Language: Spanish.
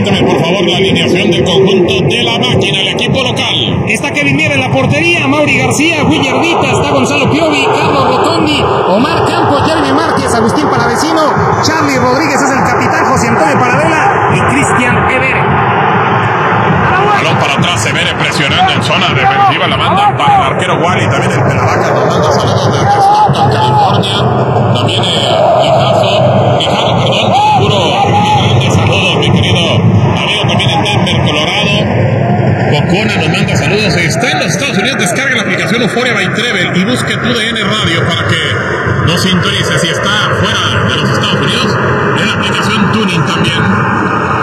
Cuéntame, por favor, la alineación del conjunto de la máquina, el equipo local. Está Kevin Mier en la portería, Mauri García, Willardita, está Gonzalo Piovi, Carlos Rotondi, Omar Campos, Jeremy Márquez, Agustín Palavecino, Charlie Rodríguez es el capitán, José Antonio Paradela y Cristian Evere. Balón para atrás, Evere presionando en zona defensiva, la manda para el arquero Wally, también el Pelavaca nos manda saludos desde Stockton, California. También Guijarro, puro de saludos, mi querido amigo, también en Denver, Colorado. Bocona nos manda saludos, está en los Estados Unidos, descarga la aplicación Euphoria by Trevel y busque tu DN Radio para que nos sintonice. Si está fuera de los Estados Unidos, en la aplicación Tuning también.